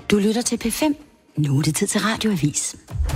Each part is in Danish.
Du lytter til P5. Nu er det tid til Radioavis.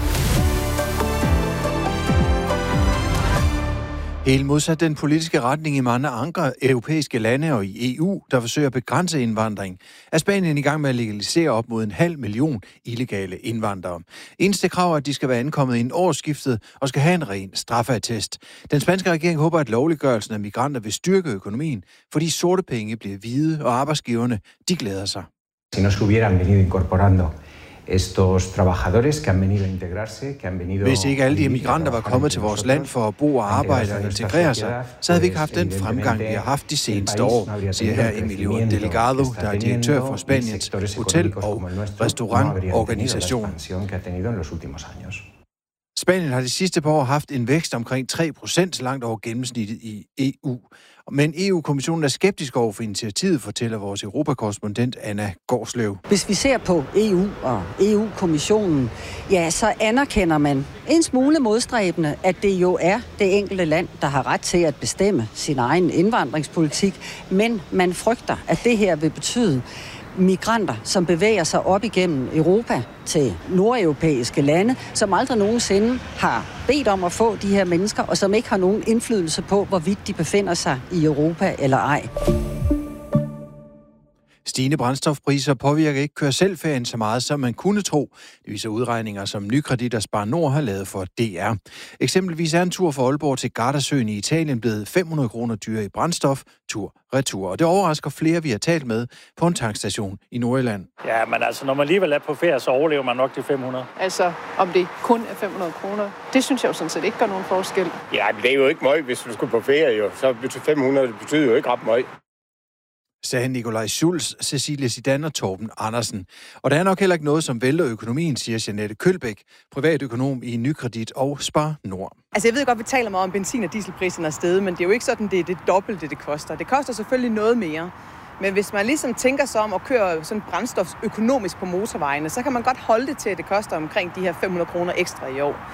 Helt modsat den politiske retning i mange andre europæiske lande og i EU, der forsøger at begrænse indvandring, er Spanien i gang med at legalisere op mod 500.000 illegale indvandrere. Eneste krav er, at de skal være ankommet inden årsskiftet og skal have en ren straffeattest. Den spanske regering håber, at lovliggørelsen af migranter vil styrke økonomien, fordi sorte penge bliver hvide, og arbejdsgiverne, de glæder sig. Si no se hubieran venido incorporando estos trabajadores que han venido a integrarse, que han venido. Hvis ikke alle de migranter var kommet til vores land for at bo og arbejde og integrere sig, så havde vi ikke haft den fremgang, vi har haft de seneste år, siger her Emilio Delegado, der er direktør for Spaniens hotel- og restaurantorganisation. Spanien har de sidste par år haft en vækst omkring 3%, langt over gennemsnittet i EU. Men EU-kommissionen er skeptisk over for initiativet, fortæller vores europakorrespondent Anna Gårdsløv. Hvis vi ser på EU og EU-kommissionen, ja, så anerkender man en smule modstræbende, at det jo er det enkelte land, der har ret til at bestemme sin egen indvandringspolitik. Men man frygter, at det her vil betyde migranter, som bevæger sig op igennem Europa til nordeuropæiske lande, som aldrig nogensinde har bedt om at få de her mennesker, og som ikke har nogen indflydelse på, hvorvidt de befinder sig i Europa eller ej. Stigende brændstofpriser påvirker ikke kør-selv-ferien så meget, som man kunne tro. Det viser udregninger, som Nykredit og Spar Nord har lavet for DR. Eksempelvis er en tur fra Aalborg til Gardasøen i Italien blevet 500 kroner dyrere i brændstof, tur-retur. Og det overrasker flere, vi har talt med på en tankstation i Nordjylland. Ja, men altså, når man alligevel er på ferie, så overlever man nok de 500. Altså, om det kun er 500 kroner, det synes jeg jo sådan set ikke gør nogen forskel. Ja, men det er jo ikke meget, hvis du skulle på ferie, jo. Så 500, det betyder jo ikke ret meget. Sagde Nikolaj Schulz, Cecilie Zidane og Torben Andersen. Og der er nok heller ikke noget, som vælter økonomien, siger Jeanette Kølbæk, privatøkonom i Nykredit og Spar Nord. Altså jeg ved godt, vi taler meget om benzin- og dieselpriserne er steget, men det er jo ikke sådan, det er det dobbelte, det koster. Det koster selvfølgelig noget mere. Men hvis man ligesom tænker sig om at køre sådan brændstof økonomisk på motorvejene, så kan man godt holde det til, at det koster omkring de her 500 kroner ekstra i år.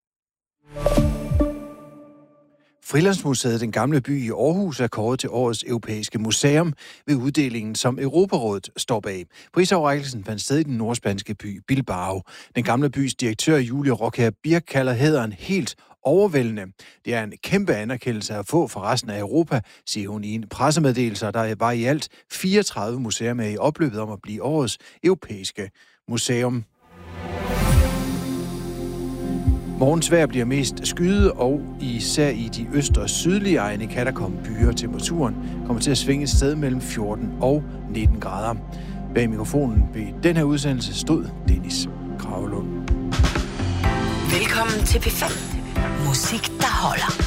Frilandsmuseet Den Gamle By i Aarhus er kåret til årets europæiske museum ved uddelingen, som Europarådet står bag. Prisoverrækkelsen fandt sted i den nordspanske by Bilbao. Den Gamle Bys direktør Julie Rockher Birk kalder hæderen helt overvældende. Det er en kæmpe anerkendelse at få fra resten af Europa, siger hun i en pressemeddelelse. Der var i alt 34 museer med i opløbet om at blive årets europæiske museum. Morgens vejr bliver mest skyet, og især i de øst- og sydlige egne kan der komme byer. Temperaturen kommer til at svinge et sted mellem 14 og 19 grader. Bag mikrofonen ved den her udsendelse stod Dennis Kragelund. Velkommen til P5. Musik, der holder.